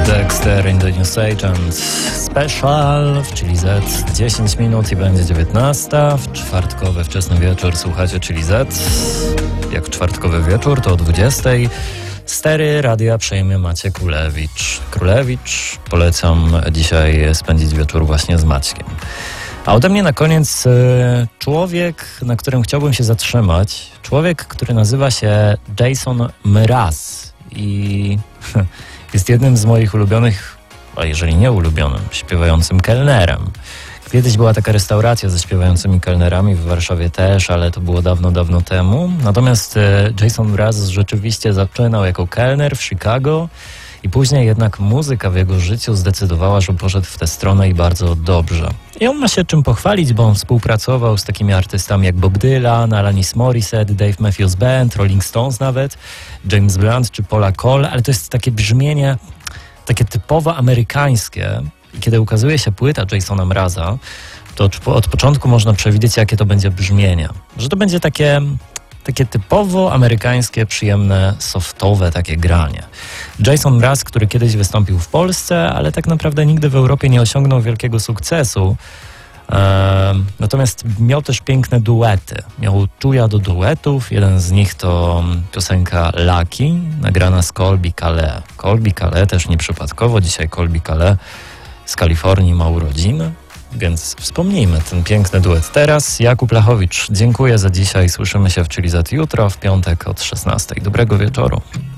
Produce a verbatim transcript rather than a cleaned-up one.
Dexter in the New Agent Special w Chili Z. dziesięć minut i będzie dziewiętnasta. W czwartkowy wczesny wieczór słuchacie Chili Z. Jak czwartkowy wieczór, to o dwudziestej. Stery radia przejmie Maciek Królewicz. Królewicz, polecam dzisiaj spędzić wieczór właśnie z Maćkiem. A ode mnie na koniec człowiek, na którym chciałbym się zatrzymać. Człowiek, który nazywa się Jason Mraz i jest jednym z moich ulubionych, a jeżeli nie ulubionym, śpiewającym kelnerem. Kiedyś była taka restauracja ze śpiewającymi kelnerami, w Warszawie też, ale to było dawno, dawno temu. Natomiast Jason Mraz rzeczywiście zaczynał jako kelner w Chicago i później jednak muzyka w jego życiu zdecydowała, że poszedł w tę stronę i bardzo dobrze. I on ma się czym pochwalić, bo on współpracował z takimi artystami jak Bob Dylan, Alanis Morissette, Dave Matthews Band, Rolling Stones nawet, James Blunt czy Paula Cole, ale to jest takie brzmienie, takie typowo amerykańskie. I kiedy ukazuje się płyta Jasona Mraza, to od początku można przewidzieć, jakie to będzie brzmienie. Że to będzie takie... Takie typowo amerykańskie, przyjemne, softowe takie granie. Jason Mraz, który kiedyś wystąpił w Polsce, ale tak naprawdę nigdy w Europie nie osiągnął wielkiego sukcesu. Eee, natomiast miał też piękne duety. Miał czuja do duetów. Jeden z nich to piosenka Lucky, nagrana z Colby Calais. Colby Calais też nieprzypadkowo. Dzisiaj Colby Calais z Kalifornii ma urodziny. Więc wspomnijmy ten piękny duet teraz. Jakub Lachowicz, dziękuję za dzisiaj. Słyszymy się w Chili Z jutro, w piątek od szesnastej. Dobrego wieczoru.